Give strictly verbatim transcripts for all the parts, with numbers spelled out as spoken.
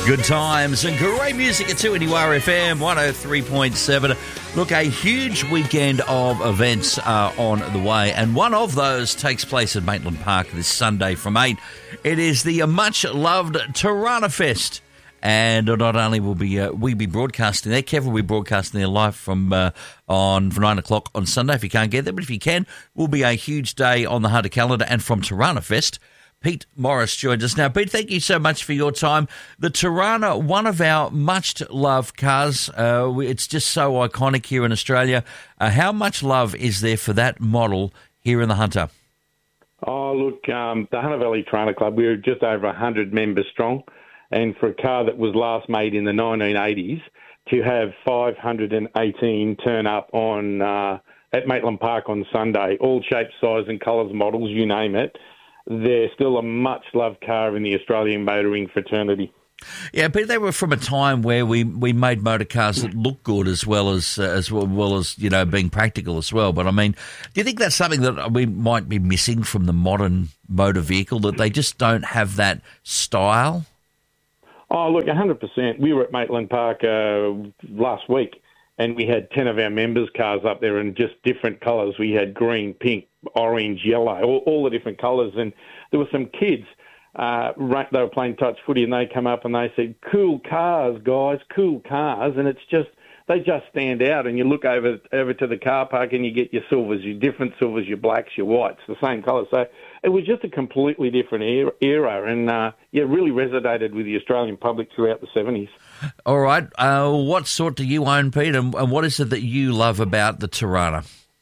Good times and great music at two N U R F M one oh three point seven. Look, a huge weekend of events are on the way, and one of those takes place at Maitland Park this Sunday from eight. It is the much-loved Torana Fest. And not only will be uh, we be broadcasting there, Kev will be broadcasting there live from uh, on from nine o'clock on Sunday if you can't get there. But if you can, will be a huge day on the Hunter calendar. And from Torana Fest, Pete Morris joins us. Now, Pete, thank you so much for your time. The Torana, one of our much-loved cars. Uh, it's just so iconic here in Australia. Uh, how much love is there for that model here in the Hunter? Oh, look, um, the Hunter Valley Torana Club, we're just over one hundred members strong. And for a car that was last made in the nineteen eighties, to have five hundred eighteen turn up on uh, at Maitland Park on Sunday, all shapes, size and colours, models, you name it, they're still a much-loved car in the Australian motoring fraternity. Yeah, but they were from a time where we, we made motor cars that look good as well as uh, as well, well as you know being practical as well. But I mean, do you think that's something that we might be missing from the modern motor vehicle, that they just don't have that style? Oh, look, one hundred percent. We were at Maitland Park uh, last week, and we had ten of our members' cars up there in just different colours. We had green, pink, orange, yellow, all, all the different colours. And there were some kids, uh, they were playing touch footy, and they come up and they said, cool cars, guys, cool cars. And it's just, they just stand out. And you look over over to the car park and you get your silvers, your different silvers, your blacks, your whites, the same colour. So it was just a completely different era, era and, uh, yeah, really resonated with the Australian public throughout the seventies. All right. Uh, what sort do you own, Pete, and, and what is it that you love about the Torana?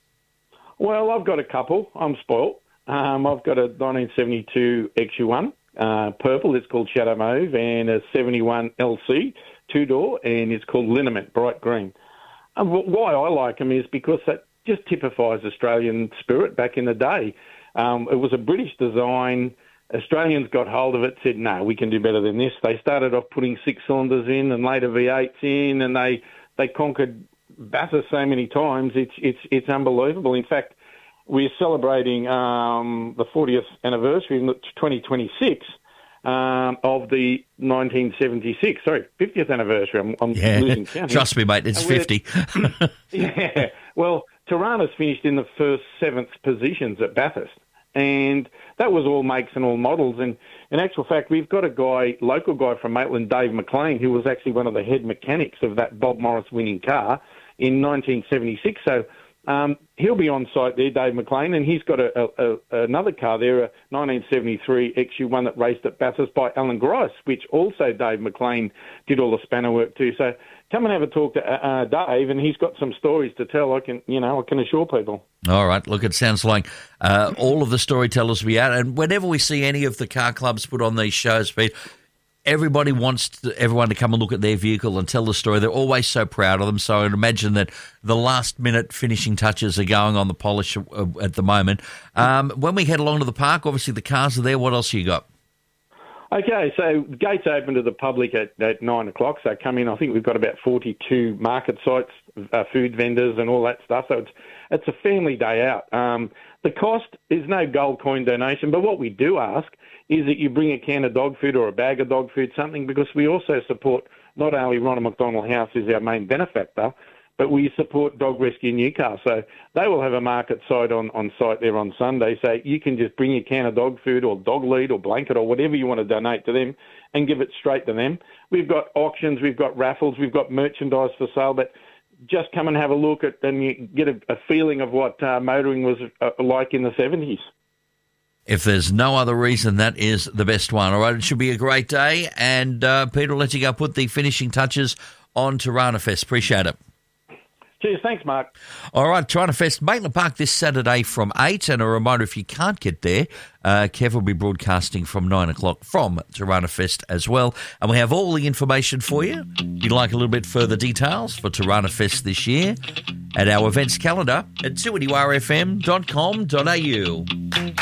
Well, I've got a couple. I'm spoilt. Um, I've got a nineteen seventy-two X U one, uh, purple. It's called Shadow Mauve, and a seventy-one L C, two-door, and it's called Liniment, bright green. And why I like them is because that just typifies Australian spirit back in the day. Um, it was a British design. Australians got hold of it, said, no, we can do better than this. They started off putting six cylinders in and later V eights in, and they, they conquered Bathurst so many times. It's it's it's unbelievable. In fact, we're celebrating um, the fortieth anniversary in twenty twenty-six um, of the nineteen seventy-six, sorry, fiftieth anniversary. I'm, I'm yeah. losing count. Trust me, mate, it's fifty. Yeah, well, Torana's finished in the first seventh positions at Bathurst. And that was all makes and all models. And in actual fact, we've got a guy, local guy from Maitland, Dave McLean, who was actually one of the head mechanics of that Bob Morris winning car in nineteen seventy-six. So um, he'll be on site there, Dave McLean, and he's got a, a, a, another car there, a nineteen seventy-three X U one that raced at Bathurst by Alan Grice, which also Dave McLean did all the spanner work too. So come and have a talk to uh, Dave, and he's got some stories to tell. I can, you know, I can assure people. All right. Look, it sounds like uh, all of the storytellers will be out, and whenever we see any of the car clubs put on these shows, Pete, everybody wants to, everyone to come and look at their vehicle and tell the story. They're always so proud of them. So I'd imagine that the last-minute finishing touches are going on the polish at the moment. Um, when we head along to the park, obviously the cars are there. What else you got? Okay, so gates open to the public at, at nine o'clock. So come in. I think we've got about forty-two market sites, uh, food vendors and all that stuff. So it's it's a family day out. Um, the cost is no gold coin donation, but what we do ask is that you bring a can of dog food or a bag of dog food, something, because we also support not only Ronald McDonald House is our main benefactor, but we support Dog Rescue Newcastle. So they will have a market site on, on site there on Sunday. So you can just bring your can of dog food or dog lead or blanket or whatever you want to donate to them and give it straight to them. We've got auctions, we've got raffles, we've got merchandise for sale, but just come and have a look at and you get a, a feeling of what uh, motoring was uh, like in the seventies. If there's no other reason, that is the best one. All right, it should be a great day. And uh, Peter will let you go put the finishing touches on Torana Fest. Appreciate it. Cheers. Thanks, Mark. All right, Torana Fest, Maitland Park this Saturday from eight. And a reminder, if you can't get there, uh, Kev will be broadcasting from nine o'clock from Torana Fest as well. And we have all the information for you. If you'd like a little bit further details for Torana Fest this year at our events calendar at two N U R F M dot com dot a u.